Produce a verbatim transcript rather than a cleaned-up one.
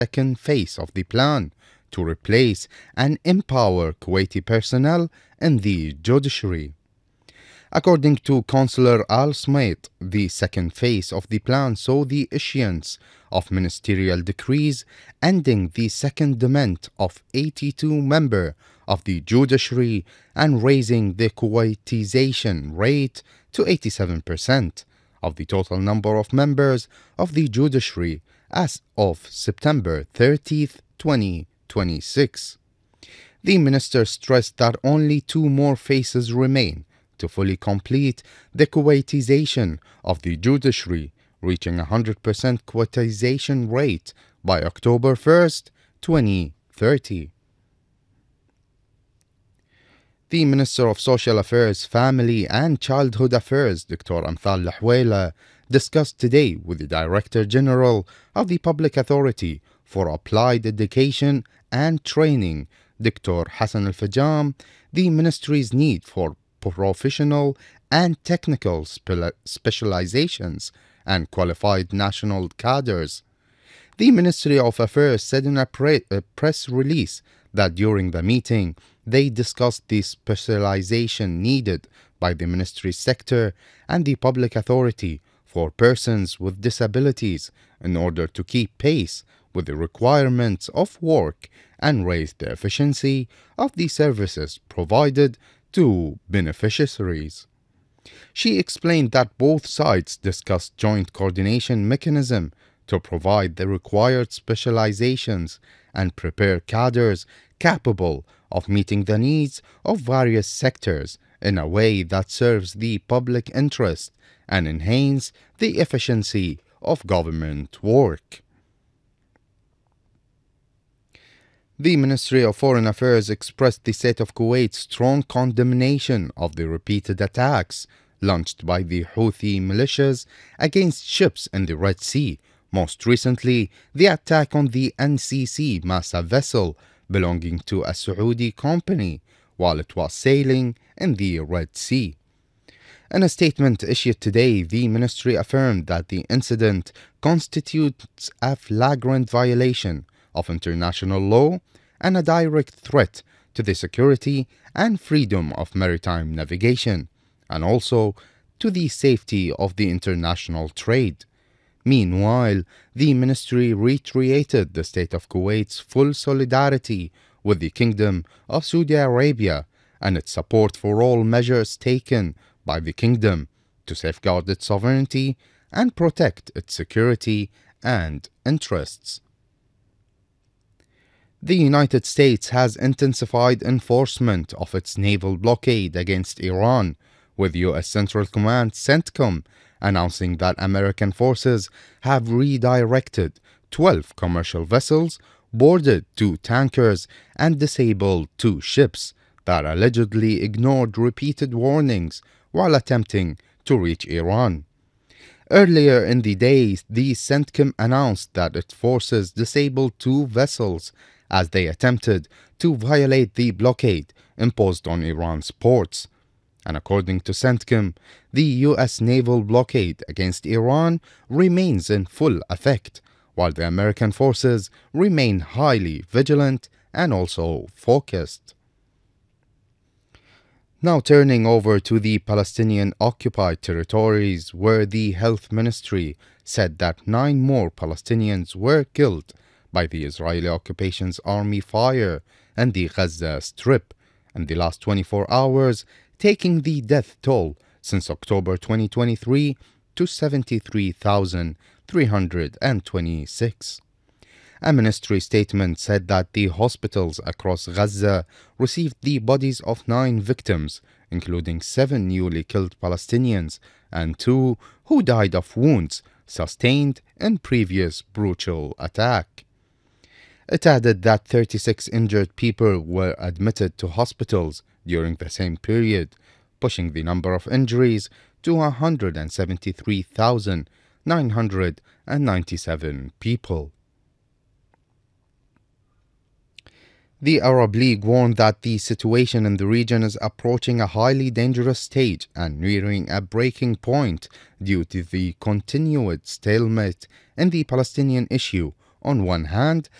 second phase of the plan to replace and empower Kuwaiti personnel in the judiciary. According to Councillor Al Smait, the second phase of the plan saw the issuance of ministerial decrees ending the secondment of eighty-two members of the judiciary and raising the Kuwaitization rate to eighty-seven percent of the total number of members of the judiciary as of September thirtieth, twenty twenty-six. The minister stressed that only two more phases remain to fully complete the Kuwaitization of the judiciary, reaching a one hundred percent Kuwaitization rate by October first, twenty thirty. The Minister of Social Affairs, Family and Childhood Affairs, Doctor Amthal Al-Hawela, discussed today with the Director General of the Public Authority for Applied Education and Training, Doctor Hassan Al-Fajam, the Ministry's need for professional and technical spe- specializations and qualified national cadres. The Ministry of Affairs said in a, pre- a press release that during the meeting they discussed the specialization needed by the ministry sector and the public authority for persons with disabilities in order to keep pace with the requirements of work and raise the efficiency of the services provided to beneficiaries. She explained that both sides discussed joint coordination mechanism to provide the required specializations and prepare cadres capable of meeting the needs of various sectors in a way that serves the public interest and enhance the efficiency of government work. The Ministry of Foreign Affairs expressed the state of Kuwait's strong condemnation of the repeated attacks launched by the Houthi militias against ships in the Red Sea, most recently the attack on the N C C Masa vessel belonging to a Saudi company while it was sailing in the Red Sea. In a statement issued today, the ministry affirmed that the incident constitutes a flagrant violation of international law and a direct threat to the security and freedom of maritime navigation, and also to the safety of the international trade. Meanwhile, the ministry reiterated the state of Kuwait's full solidarity with the Kingdom of Saudi Arabia and its support for all measures taken by the kingdom to safeguard its sovereignty and protect its security and interests. The United States has intensified enforcement of its naval blockade against Iran, with U S Central Command CENTCOM announcing that American forces have redirected twelve commercial vessels, boarded two tankers, and disabled two ships that allegedly ignored repeated warnings while attempting to reach Iran. Earlier in the day, the CENTCOM announced that its forces disabled two vessels as they attempted to violate the blockade imposed on Iran's ports. And according to CENTCOM, the U S naval blockade against Iran remains in full effect, while the American forces remain highly vigilant and also focused. Now turning over to the Palestinian occupied territories, where the Health Ministry said that nine more Palestinians were killed by the Israeli occupation's army fire in the Gaza Strip in the last twenty-four hours, taking the death toll since October twenty twenty-three to seventy-three thousand three hundred twenty-six. A ministry statement said that the hospitals across Gaza received the bodies of nine victims, including seven newly killed Palestinians and two who died of wounds sustained in previous brutal attack. It added that thirty-six injured people were admitted to hospitals during the same period, pushing the number of injuries to one hundred seventy-three thousand nine hundred ninety-seven people. The Arab League warned that the situation in the region is approaching a highly dangerous stage and nearing a breaking point due to the continued stalemate in the Palestinian issue on one hand